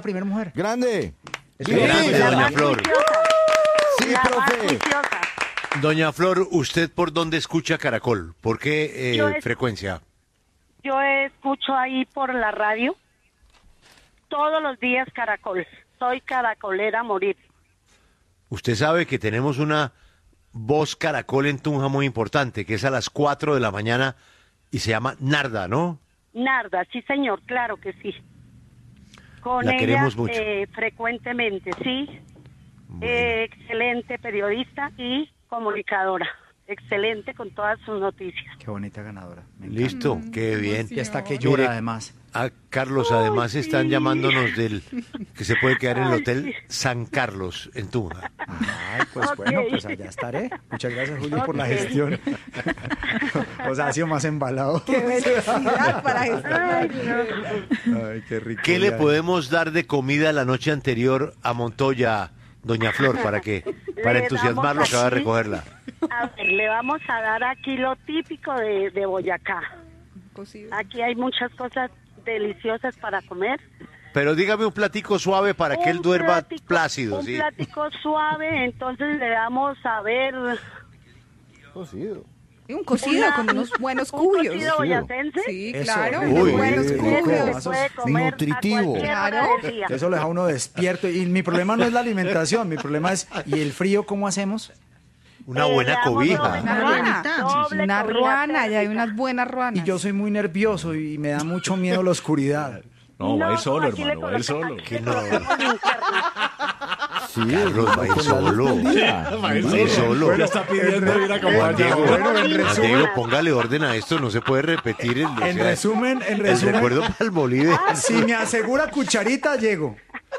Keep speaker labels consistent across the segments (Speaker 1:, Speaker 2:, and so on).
Speaker 1: primera mujer.
Speaker 2: ¡Grande!
Speaker 3: Sí, grande, doña Flor.
Speaker 2: Sí, profe.
Speaker 3: Doña Flor, ¿usted por dónde escucha Caracol? ¿Por qué frecuencia?
Speaker 4: Yo escucho ahí por la radio todos los días Caracol. Soy caracolera a morir.
Speaker 3: Usted sabe que tenemos una voz Caracol en Tunja muy importante, que es a las 4 de la mañana y se llama Narda, ¿no?
Speaker 4: Narda, sí señor, claro que sí. Con
Speaker 3: La
Speaker 4: ella
Speaker 3: queremos mucho.
Speaker 4: Frecuentemente, sí.
Speaker 3: Bueno.
Speaker 4: Excelente periodista y comunicadora. Excelente con todas sus noticias.
Speaker 1: Qué bonita ganadora. Me encanta.
Speaker 3: Listo, qué bien.
Speaker 1: Y hasta que llora,
Speaker 3: Mire,
Speaker 1: además.
Speaker 3: Carlos, además están llamándonos del que se puede quedar en el Hotel San Carlos, en Tunja.
Speaker 1: Ay, pues bueno, pues allá estaré. Muchas gracias, Julio, por la gestión. O sea, ha sido más embalado.
Speaker 5: Qué felicidad para gestionar.
Speaker 1: Ay, qué rico.
Speaker 3: ¿Qué le
Speaker 1: ya.
Speaker 3: podemos dar de comida la noche anterior a Montoya, doña Flor, para
Speaker 4: Le
Speaker 3: entusiasmarlo,
Speaker 4: damos
Speaker 3: acaba de
Speaker 4: aquí-
Speaker 3: recogerla?
Speaker 4: A ver, le vamos a dar aquí lo típico de Boyacá.
Speaker 5: Cocido.
Speaker 4: Aquí hay muchas cosas deliciosas para comer.
Speaker 3: Pero dígame un platico suave para que él
Speaker 4: Un
Speaker 3: duerma
Speaker 4: plático-
Speaker 3: plácido,
Speaker 4: Un
Speaker 3: ¿sí?
Speaker 4: plático suave, entonces le damos a ver
Speaker 2: Cocido.
Speaker 5: Y un cocido con unos buenos
Speaker 4: un
Speaker 5: cubios.
Speaker 4: cocido boyacense.
Speaker 5: Sí,
Speaker 1: Eso,
Speaker 5: claro,
Speaker 1: rico.
Speaker 5: unos
Speaker 3: Uy,
Speaker 5: buenos
Speaker 1: rico.
Speaker 5: cubios.
Speaker 4: Se puede comer
Speaker 2: nutritivo.
Speaker 4: a cualquier hora
Speaker 5: Claro.
Speaker 4: del día.
Speaker 1: Eso lo deja uno despierto. Y mi problema no es la alimentación, mi problema es, ¿y el frío cómo hacemos?
Speaker 3: Una
Speaker 4: Le
Speaker 3: buena
Speaker 4: damos
Speaker 3: cobija.
Speaker 5: Una ruana.
Speaker 4: doble
Speaker 5: Una
Speaker 4: cobija
Speaker 5: ruana, ya hay
Speaker 4: térmica.
Speaker 5: unas buenas ruanas.
Speaker 1: Y yo soy muy nervioso y me da mucho miedo la oscuridad.
Speaker 6: No, va a ir solo,
Speaker 4: aquí le
Speaker 6: hermano, va a ir
Speaker 4: colocan-
Speaker 6: solo.
Speaker 4: aquí
Speaker 3: Que
Speaker 4: le
Speaker 3: no.
Speaker 4: colocamos linterna.
Speaker 2: Sí,
Speaker 3: Carlos va a ir
Speaker 2: con la luz
Speaker 3: solo.
Speaker 2: prendida.
Speaker 6: Va a ir
Speaker 3: Va a ir solo.
Speaker 6: Bueno, está pidiendo ir a
Speaker 3: Juan
Speaker 6: acompañar.
Speaker 3: Diego,
Speaker 1: Bueno, en
Speaker 3: Juan
Speaker 1: resumen-
Speaker 3: Diego, póngale orden a esto, no se puede repetir
Speaker 1: En resumen,
Speaker 3: el recuerdo para el Bolívar.
Speaker 1: si me asegura cucharita, llego.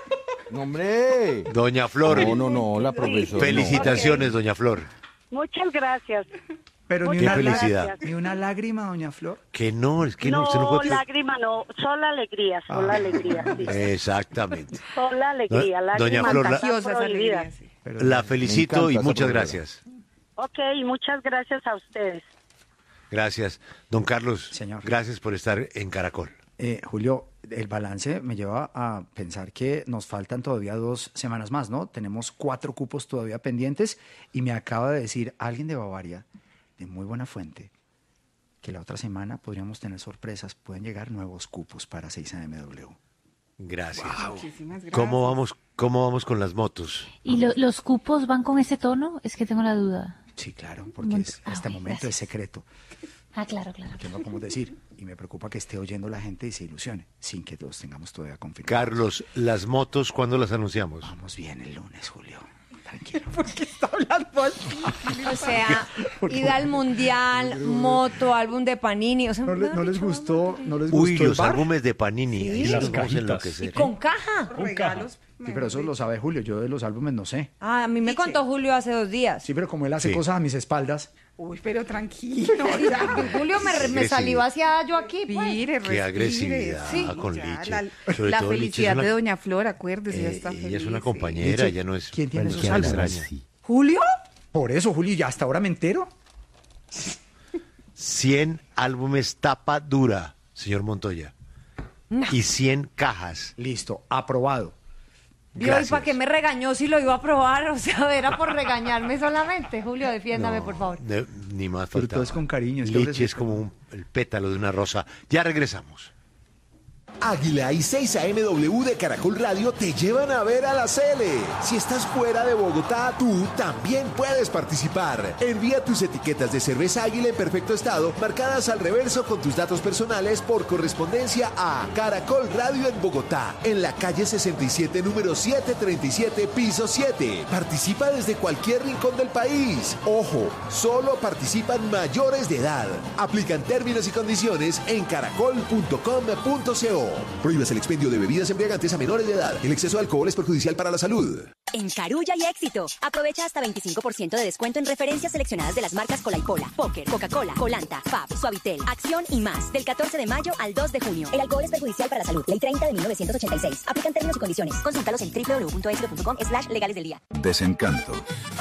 Speaker 2: No, hombre.
Speaker 3: Doña Flor,
Speaker 2: No, la profesora.
Speaker 3: felicitaciones, doña Flor.
Speaker 4: Muchas gracias.
Speaker 1: Pero ni
Speaker 4: Qué
Speaker 1: una,
Speaker 3: felicidad.
Speaker 4: gracias.
Speaker 1: ni una lágrima, doña Flor.
Speaker 3: Que no, es que no,
Speaker 4: No,
Speaker 3: usted no puede...
Speaker 4: lágrima no, sola alegría, sola alegría. Sí.
Speaker 3: Exactamente.
Speaker 4: Sola alegría,
Speaker 3: Do-
Speaker 4: lágrima
Speaker 3: doña Flor, la-
Speaker 4: está
Speaker 5: Contagiosas
Speaker 4: prohibida.
Speaker 5: alegrías. Sí.
Speaker 1: Pero
Speaker 3: La felicito
Speaker 2: Me
Speaker 3: y
Speaker 2: encanta
Speaker 3: muchas
Speaker 2: esa
Speaker 3: gracias.
Speaker 4: Ok, muchas gracias a ustedes.
Speaker 3: Gracias. Don Carlos,
Speaker 1: Señor.
Speaker 3: gracias por estar en Caracol.
Speaker 1: Julio, el balance me lleva a pensar que nos faltan todavía 2 semanas más, ¿no? Tenemos 4 cupos todavía pendientes y me acaba de decir alguien de Bavaria, de muy buena fuente, que la otra semana podríamos tener sorpresas. Pueden llegar nuevos cupos para 6AMW.
Speaker 3: Gracias.
Speaker 5: Muchísimas gracias.
Speaker 3: ¿Cómo vamos con las motos?
Speaker 7: ¿Y los cupos van con ese tono? Es que tengo la duda.
Speaker 1: Sí, claro, porque este
Speaker 7: bueno,
Speaker 1: momento es
Speaker 7: gracias.
Speaker 1: secreto,
Speaker 7: Ah, claro, claro.
Speaker 1: que no podemos decir. Y me preocupa que esté oyendo la gente y se ilusione, sin que los tengamos todavía confirmados.
Speaker 3: Carlos, las motos, ¿cuándo las anunciamos?
Speaker 1: Vamos bien el lunes, Julio. Tranquilo.
Speaker 5: Está hablando así.
Speaker 8: O sea, ida al mundial, moto, álbum de Panini. O sea,
Speaker 1: ¿No,
Speaker 8: mejor
Speaker 1: no les
Speaker 8: dicho,
Speaker 1: gustó? ¿No les
Speaker 3: Uy,
Speaker 1: gustó el
Speaker 3: los
Speaker 1: bar?
Speaker 3: álbumes de Panini. Ahí
Speaker 6: las
Speaker 3: nos vamos a
Speaker 6: cajitas.
Speaker 3: enloquecer.
Speaker 8: Y con caja.
Speaker 5: Regalos.
Speaker 1: Sí, pero eso lo sabe Julio. Yo de los álbumes no sé.
Speaker 8: Ah, a mí me contó Julio hace 2 días.
Speaker 1: Sí, pero como él hace
Speaker 3: Sí.
Speaker 1: cosas a mis espaldas.
Speaker 5: Uy, pero tranquilo.
Speaker 8: Julio me salió hacia yo aquí, pues.
Speaker 5: Respire, respire.
Speaker 3: Qué agresividad
Speaker 5: Sí,
Speaker 3: con
Speaker 5: ya,
Speaker 3: Liche.
Speaker 5: La,
Speaker 3: Sobre
Speaker 5: la
Speaker 3: todo Liche es
Speaker 5: felicidad
Speaker 3: una-
Speaker 5: de doña Flor, acuérdese, ya está
Speaker 3: ella
Speaker 5: feliz.
Speaker 3: es una
Speaker 5: sí.
Speaker 3: compañera,
Speaker 1: Liche,
Speaker 3: ella no es...
Speaker 1: ¿quién tiene
Speaker 3: bueno,
Speaker 1: esos
Speaker 3: me
Speaker 1: álbumes?
Speaker 3: extraña.
Speaker 5: ¿Julio?
Speaker 1: Por eso, Julio, ya hasta ahora me entero.
Speaker 3: 100 álbumes tapa dura, señor Montoya. Y 100 cajas.
Speaker 1: Listo, aprobado.
Speaker 8: Vio, ¿y
Speaker 3: Gracias.
Speaker 8: para qué me regañó si lo iba a probar? O sea, era por regañarme solamente. Julio, defiéndame, por favor.
Speaker 3: Ni más
Speaker 1: Pero
Speaker 3: faltaba.
Speaker 1: todo es con cariño, es que
Speaker 3: Liche
Speaker 1: ahora
Speaker 3: es como el pétalo de una rosa. Ya regresamos.
Speaker 9: Águila y 6AMW de Caracol Radio te llevan a ver a la Cele. Si estás fuera de Bogotá, tú también puedes participar. Envía tus etiquetas de cerveza Águila en perfecto estado, marcadas al reverso con tus datos personales por correspondencia a Caracol Radio en Bogotá, en la calle 67, número 737, piso 7. Participa desde cualquier rincón del país. Ojo, solo participan mayores de edad. Aplican términos y condiciones en caracol.com.co. Prohíbas el expendio de bebidas embriagantes a menores de edad. El exceso de alcohol es perjudicial para la salud.
Speaker 10: En Carulla y Éxito, aprovecha hasta 25% de descuento en referencias seleccionadas de las marcas Cola y Pola, Póker, Coca-Cola, Colanta, Fab, Suavitel, Acción y más. Del 14 de mayo al 2 de junio. El alcohol es perjudicial para la salud. Ley 30 de 1986. Aplican términos y condiciones. Consúltalos en www.éxito.com/legales del día.
Speaker 11: Desencanto.